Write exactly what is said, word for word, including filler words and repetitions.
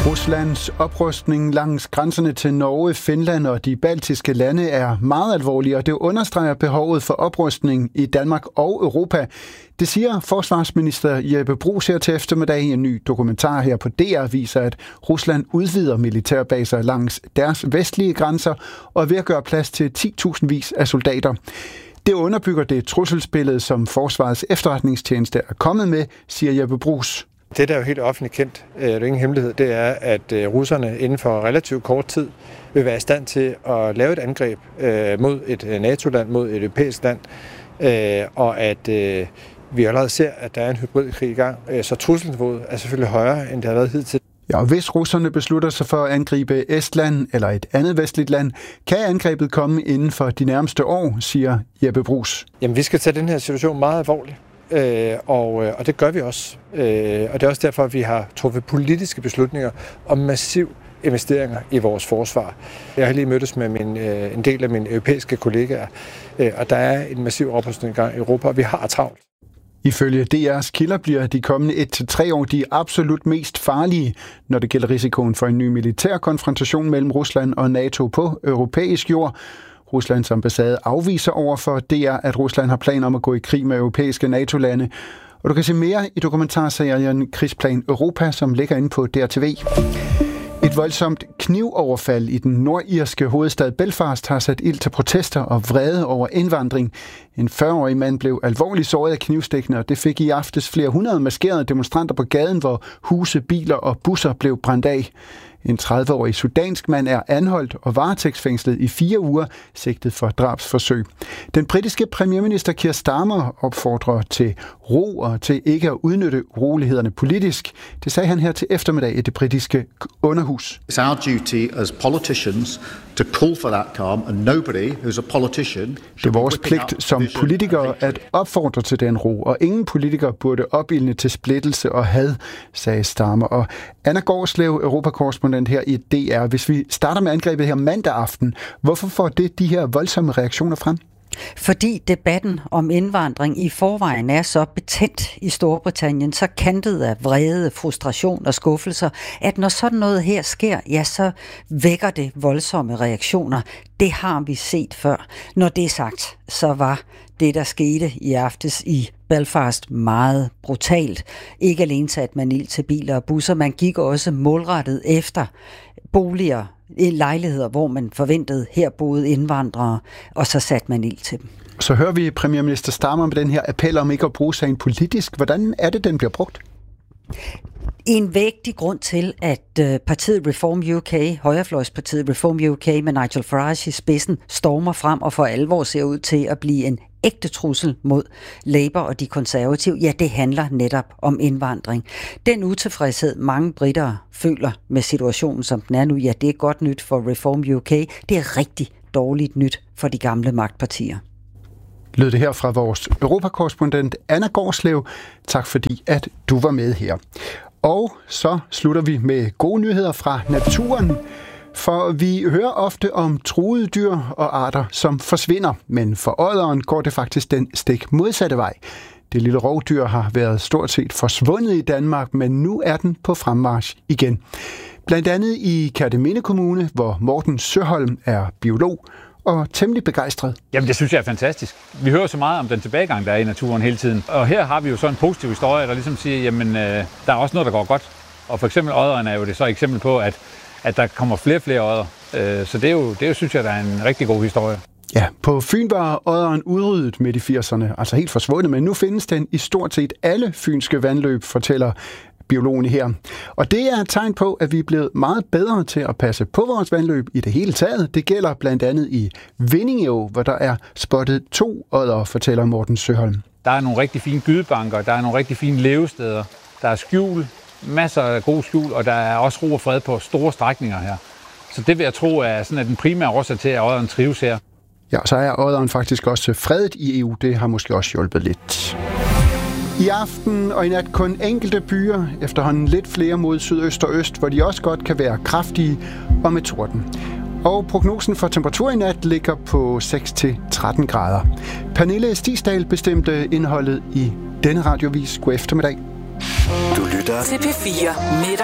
Ruslands oprustning langs grænserne til Norge, Finland og de baltiske lande er meget alvorlig, og det understreger behovet for oprustning i Danmark og Europa. Det siger forsvarsminister Jeppe Bruus her til eftermiddag. En ny dokumentar her på D R viser, at Rusland udvider militærbaser langs deres vestlige grænser og er ved at gøre plads til ti tusind vis af soldater. Det underbygger det trusselsbillede, som Forsvarets efterretningstjeneste er kommet med, siger Jeppe Bruus. Det, der er jo helt offentligt kendt, det er jo ingen hemmelighed, det er, at russerne inden for relativt kort tid vil være i stand til at lave et angreb mod et NATO-land, mod et europæisk land, og at vi allerede ser, at der er en hybridkrig i gang. Så trusselsniveauet er selvfølgelig højere, end det har været hidtil. Ja, og hvis russerne beslutter sig for at angribe Estland eller et andet vestligt land, kan angrebet komme inden for de nærmeste år, siger Jeppe Bruus. Jamen, vi skal tage den her situation meget alvorligt. Øh, og, og det gør vi også. Øh, og det er også derfor, at vi har truffet politiske beslutninger om massiv investeringer i vores forsvar. Jeg har lige mødtes med min, øh, en del af mine europæiske kollegaer, øh, og der er en massiv oprustning i gang i Europa, og vi har travlt. Ifølge D R's kilder bliver de kommende et til tre år de absolut mest farlige, når det gælder risikoen for en ny militær konfrontation mellem Rusland og NATO på europæisk jord. Ruslands ambassade afviser over for D R, at Rusland har planer om at gå i krig med europæiske NATO-lande. Og du kan se mere i dokumentarserien Krigsplan Europa, som ligger inde på D R T V. Et voldsomt knivoverfald i den nordirske hovedstad Belfast har sat ild til protester og vrede over indvandring. En fyrre-årig mand blev alvorligt såret af knivstikkene, og det fik i aftes flere hundrede maskerede demonstranter på gaden, hvor huse, biler og busser blev brændt af. En tredive-årig sudansk mand er anholdt og varetægtsfængslet i fire uger, sigtet for drabsforsøg. Den britiske premierminister Keir Starmer opfordrer til ro og til ikke at udnytte urolighederne politisk. Det sagde han her til eftermiddag i det britiske underhus. It's our duty as politicians to call for that calm, and nobody who's a politician. Det er vores pligt som politikere at opfordre til den ro, og ingen politikere burde opildne til splittelse og had, sagde Starmer. Og Anna Gårdslev, europakorrespondent her i D R. Hvis vi starter med angrebet her mandag aften, hvorfor får det de her voldsomme reaktioner frem? Fordi debatten om indvandring i forvejen er så betændt i Storbritannien, så kantet af vrede, frustration og skuffelser, at når sådan noget her sker, ja, så vækker det voldsomme reaktioner. Det har vi set før. Når det er sagt, så var det, der skete i aftes i Belfast, meget brutalt. Ikke alene satte man ild til biler og busser, man gik også målrettet efter boliger, lejligheder, hvor man forventede her boede indvandrere, og så satte man ild til dem. Så hører vi premierminister Starmer med den her appel om ikke at bruge sagen politisk. Hvordan er det, den bliver brugt? En vægtig grund til, at partiet Reform U K, højrefløjspartiet Reform U K med Nigel Farage i spidsen, stormer frem og for alvor ser ud til at blive en ægte trussel mod Labour og de konservative, ja, det handler netop om indvandring. Den utilfredshed, mange britter føler med situationen, som den er nu, ja, det er godt nyt for Reform U K. Det er rigtig dårligt nyt for de gamle magtpartier. Lød det her fra vores europakorrespondent Anna Gårdslev. Tak fordi, at du var med her. Og så slutter vi med gode nyheder fra naturen. For vi hører ofte om truede dyr og arter, som forsvinder. Men for odderen går det faktisk den stik modsatte vej. Det lille rovdyr har været stort set forsvundet i Danmark, men nu er den på fremmarch igen. Blandt andet i Kerteminde Kommune, hvor Morten Søholm er biolog og temmelig begejstret. Jamen, det synes jeg er fantastisk. Vi hører så meget om den tilbagegang, der er i naturen hele tiden. Og her har vi jo så en positiv historie, der ligesom siger, jamen, øh, der er også noget, der går godt. Og for eksempel odderen er jo det så et eksempel på, at, at der kommer flere og flere odder. Øh, så det er, jo, det er jo, synes jeg, der er en rigtig god historie. Ja, på Fyn var odderen udryddet midt i firserne, altså helt forsvundet, men nu findes den i stort set alle fynske vandløb, fortæller biologen her. Og det er et tegn på, at vi er blevet meget bedre til at passe på vores vandløb i det hele taget. Det gælder blandt andet i Vindingeå, hvor der er spottet to odder, fortæller Morten Søholm. Der er nogle rigtig fine gydebanker, der er nogle rigtig fine levesteder, der er skjul, masser af gode skjul, og der er også ro og fred på store strækninger her. Så det vil jeg tro er sådan, at den primære årsag til, at odderen trives her. Ja, så er odderen faktisk også fredet i E U. Det har måske også hjulpet lidt. I aften og i nat kun enkelte byer, efterhånden lidt flere mod sydøst og øst, hvor de også godt kan være kraftige og med torden. Og prognosen for temperatur i nat ligger på seks til tretten grader. Pernille Stigsdal bestemte indholdet i denne radiovis. God eftermiddag. Du lytter til P fire med